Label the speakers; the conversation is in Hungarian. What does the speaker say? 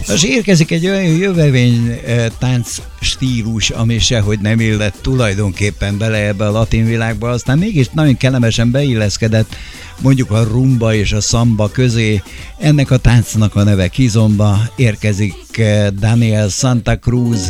Speaker 1: Most érkezik egy olyan jövevény tánc stílus, ami sehogy nem illett tulajdonképpen bele ebbe a latin világba, aztán mégis nagyon kellemesen beilleszkedett mondjuk a rumba és a szamba közé. Ennek a táncnak a neve kizomba, érkezik Daniel Santa Cruz